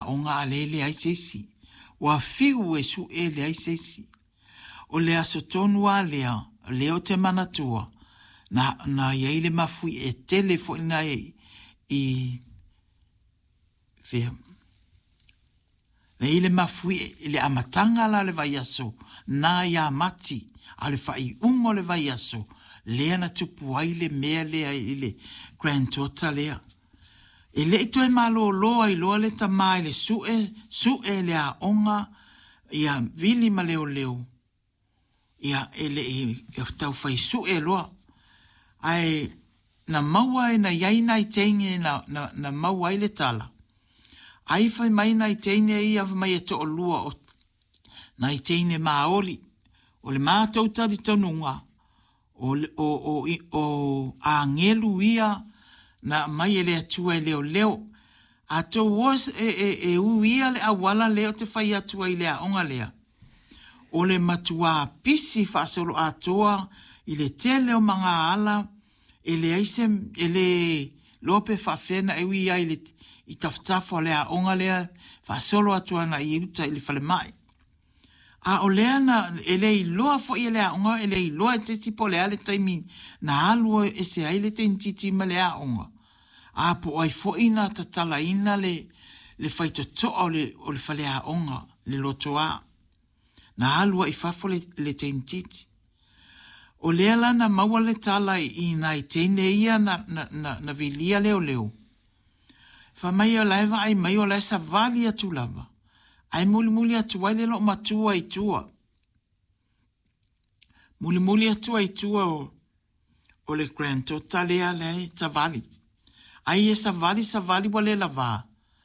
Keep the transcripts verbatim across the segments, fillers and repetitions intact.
onga a le le ai sesi. Wa fiu e su e le ai sesi. O le aso tonu a lea, leo te manatua, na, na iei le mafui e telefo ina e i fea. Le ile mafui e le amatanga la le vai aso, na ia mati, a le fai ungo le vai aso, lea na tupu ai le mea lea ile grand tota lea. E le ito e malo loa i loa le tamai le su e, su e le a onga, ia vili ma leo leo. Ia ele e tau fai su e loa. Ai na maua e na iaina i teinge na, na, na maua i le tala. Ai fai mai na i teinge ia mai e to o lua o na i teinge maoli. O le mātou tari tonunga. O, o, o, o a ngelu ia na mai e le atua e leo leo. A to was e, e, e u ia le awala leo te fai atua i lea onga lea. O le matua pisi whaasolo atoa i le tele o mga ala e le aise e le lope whawhena e ui ai le i taftafo lea onga lea whaasolo atoa na i uta i le whale mai. A o lea na e le i loa fo i lea onga e le i loa e te tipo lea le taimi na alua e se ai le te intiti ma lea onga. A po ai fo ina tatala ina le le whaitoto o le, o le whalea onga le lotoa. Na alua i fafo le, le te intiti. O lea la na maua le tala i na i teine ia na, na, na, na vilia leo leo. Fa mai o laiva ai mai o lai sa vali atu lava. Ai muli muli atu waile lo matua i tua. Muli muli atu i tua o, o le grand tota lea lei sa vali. Ai e sa vali sa vali wale lava.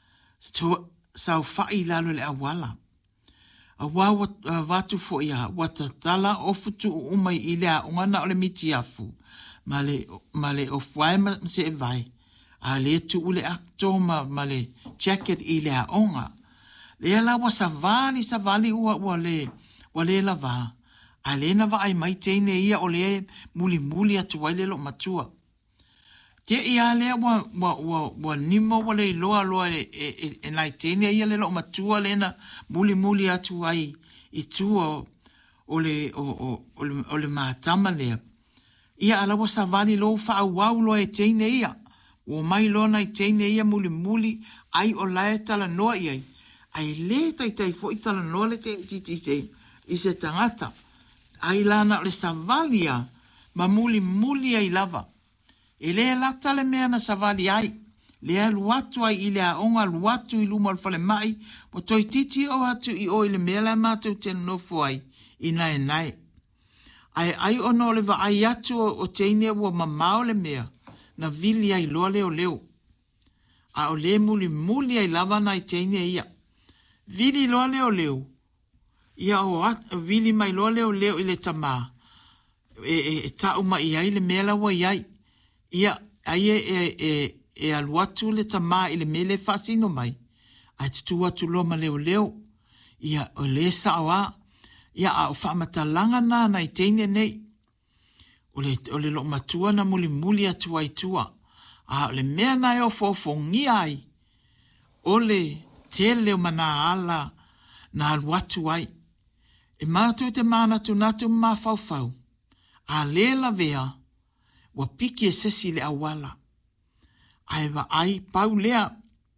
Sa ufai lalo le awala. A wā watu fo ia, wata tala o futu o umai i lea ungana o le miti afu, ma le, ma le o fuai ma se e vai, a le tu ule akto ma, ma le jacket i lea onga. Le ala wa sa vali, sa vali ua ua le, wa le la va, a le na va ai mai teine ia o le muli muli atu waile lo matua. Te ia lea wa, wa, wa, wa nimo wa le loa loa e, e, e, e nai tene ia le lo matua le na muli muli atu ai i tua o le, o, o, o le, o le mātama lea. Ia ala wa sa vali lo wha au loa e tene ia. O mai lo nai tene ia muli muli ai o lae tala noa iai. Ai le tai tai fo i tala noa le te titi se i se tangata. Ai lana le sa valia ma muli muli ai lava. E le lata le mea na savali ai. Le aluatu ai i le aonga aluatu i luma alfale mai. Mo toi titi o atu i o i le mea la mātou te nofo ai. I nai nai. Ai ai ono le va ai atu o, o teine ua mamao le mea. Na vili ai loa leo leo. A o le muli muli ai lava nai teine ia. Vili loa leo leo. Ia o at, vili mai loa leo leo i le tama. E, e, e ta uma i ai le mea la wa i ai. Ia, ai e, e, e, e aluatu le tama i le mele fasino mai. Ai tutu atu loma leo leo. Ia, o le saoa. Ia, a o whamatalanga nā na i teine nei. O le, o le lo matua na muli muli atu ai tua. A o le mea nai o fofongi ai. O le te leo mana ala na aluatu ai. E mātou te mana tu natu mawhauwhau. A le la vea. Wa piki e sesi le awala. Ai wa ai pau lea.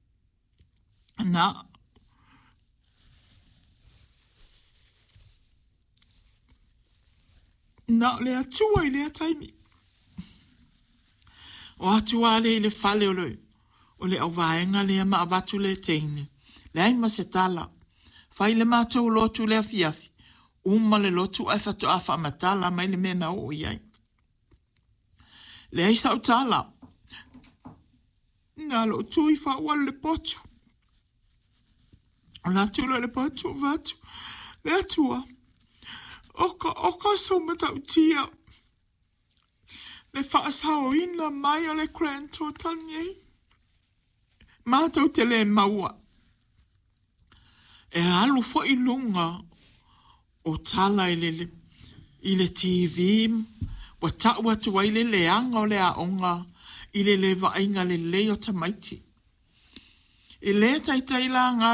Na. Na lea tua i lea taimi. O atua le le fale o le. O le au vaenga lea ma avatu le teine. Le aima se tala. Fai le mātou lotu lea fiafi. Uma le lotu ai fatu a whamatala mai le mena o iai. Le aisa o tala. Nga lo tui wha wale le potu. O la tula le potu vatu. Le atua. Oka, oka so matau tia. Le wha asao ina mai o le grand total niei. Mātou te le maua. E alu fo i lunga. O tala i le, i le T V. Wa ta'u atu wai le leanga o le aonga i le lewa inga le leo tamaiti. I le tai tai la ngā